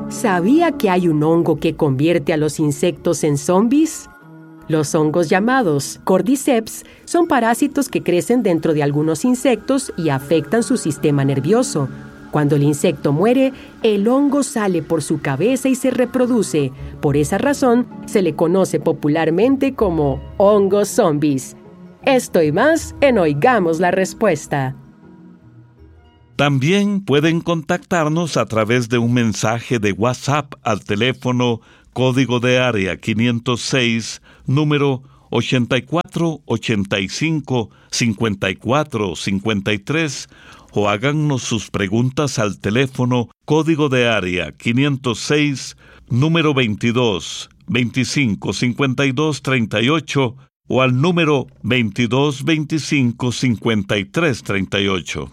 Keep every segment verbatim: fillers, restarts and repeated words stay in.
¿Sabía que hay un hongo que convierte a los insectos en zombies? Los hongos llamados Cordyceps son parásitos que crecen dentro de algunos insectos y afectan su sistema nervioso. Cuando el insecto muere, el hongo sale por su cabeza y se reproduce. Por esa razón, se le conoce popularmente como hongos zombies. Esto y más en Oigamos la Respuesta. También pueden contactarnos a través de un mensaje de WhatsApp al teléfono código de área quinientos seis, número ochenta y cuatro, ochenta y cinco, cincuenta y cuatro, cincuenta y tres, o háganos sus preguntas al teléfono código de área quinientos seis, número veintidós, veinticinco, cincuenta y dos, treinta y ocho, o al número veintidós, veinticinco, cincuenta y tres, treinta y ocho.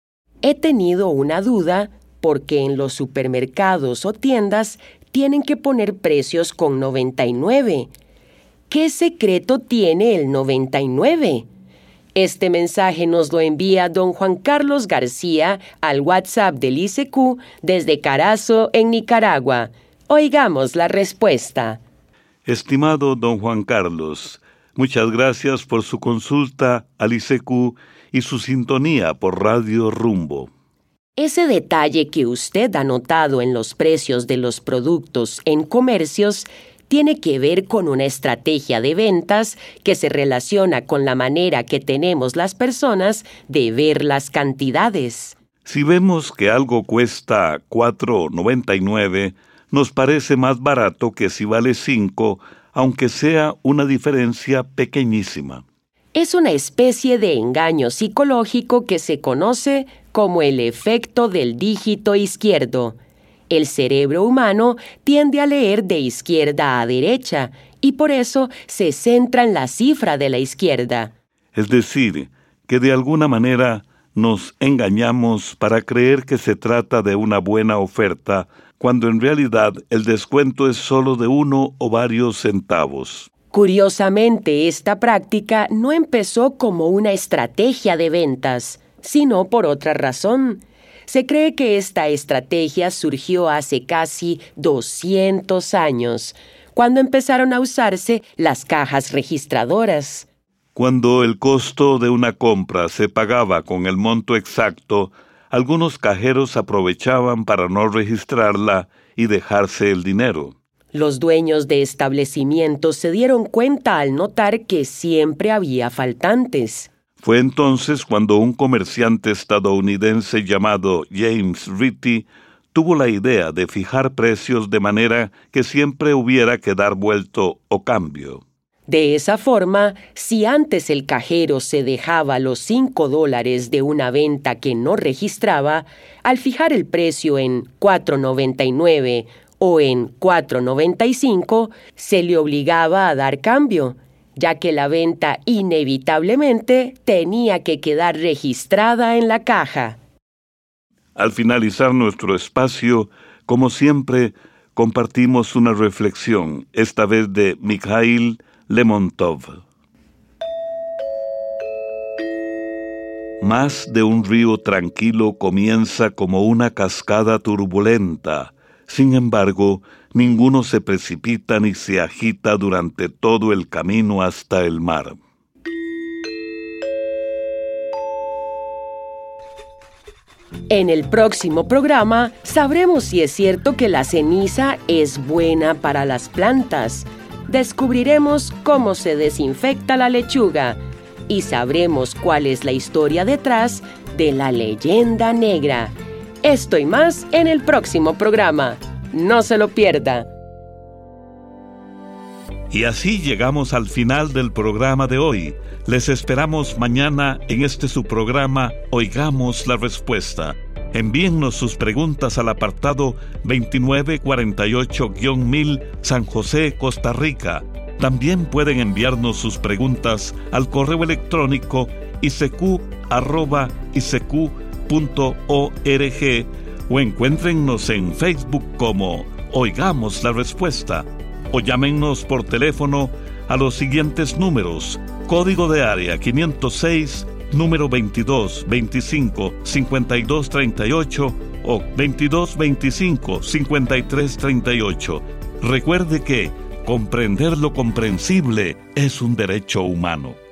He tenido una duda porque en los supermercados o tiendas tienen que poner precios con noventa y nueve. ¿Qué secreto tiene el noventa y nueve? Este mensaje nos lo envía don Juan Carlos García al WhatsApp del I C Q desde Carazo, en Nicaragua. Oigamos la respuesta. Estimado don Juan Carlos, muchas gracias por su consulta al I C Q y su sintonía por Radio Rumbo. Ese detalle que usted ha notado en los precios de los productos en comercios tiene que ver con una estrategia de ventas que se relaciona con la manera que tenemos las personas de ver las cantidades. Si vemos que algo cuesta cuatro noventa y nueve, nos parece más barato que si vale cinco, aunque sea una diferencia pequeñísima. Es una especie de engaño psicológico que se conoce como el efecto del dígito izquierdo. El cerebro humano tiende a leer de izquierda a derecha y por eso se centra en la cifra de la izquierda. Es decir, que de alguna manera nos engañamos para creer que se trata de una buena oferta, cuando en realidad el descuento es solo de uno o varios centavos. Curiosamente, esta práctica no empezó como una estrategia de ventas, sino por otra razón. Se cree que esta estrategia surgió hace casi doscientos años, cuando empezaron a usarse las cajas registradoras. Cuando el costo de una compra se pagaba con el monto exacto, algunos cajeros aprovechaban para no registrarla y dejarse el dinero. Los dueños de establecimientos se dieron cuenta al notar que siempre había faltantes. Fue entonces cuando un comerciante estadounidense llamado James Ritty tuvo la idea de fijar precios de manera que siempre hubiera que dar vuelto o cambio. De esa forma, si antes el cajero se dejaba los cinco dólares de una venta que no registraba, al fijar el precio en cuatro noventa y nueve o en cuatro noventa y cinco, se le obligaba a dar cambio, ya que la venta inevitablemente tenía que quedar registrada en la caja. Al finalizar nuestro espacio, como siempre, compartimos una reflexión, esta vez de Mikhail Lemontov. Más de un río tranquilo comienza como una cascada turbulenta. Sin embargo, ninguno se precipita ni se agita durante todo el camino hasta el mar. En el próximo programa sabremos si es cierto que la ceniza es buena para las plantas. Descubriremos cómo se desinfecta la lechuga y sabremos cuál es la historia detrás de la leyenda negra. Esto y más en el próximo programa. No se lo pierda. Y así llegamos al final del programa de hoy. Les esperamos mañana en este su programa Oigamos la Respuesta. Envíennos sus preguntas al apartado veintinueve cuarenta y ocho mil San José, Costa Rica. También pueden enviarnos sus preguntas al correo electrónico i c q arroba i c q punto org o encuéntrennos en Facebook como Oigamos la Respuesta o llámennos por teléfono a los siguientes números: código de área quinientos seis, número veintidós, veinticinco, cincuenta y dos, treinta y ocho, o veintidós veinticinco, cincuenta y tres treinta y ocho. Recuerde que comprender lo comprensible es un derecho humano.